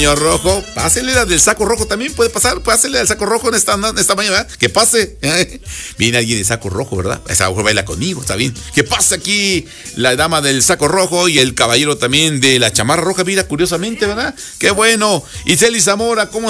Señor Rojo, pásele la del saco rojo también, puede pasar, pásele al saco rojo en esta mañana, ¿verdad? Que pase. Viene alguien de saco rojo, ¿verdad? Esa mujer baila conmigo, está bien. Que pase aquí la dama del saco rojo y el caballero también de la chamarra roja, mira, curiosamente, ¿verdad? Qué bueno. Iseli Zamora, ¿cómo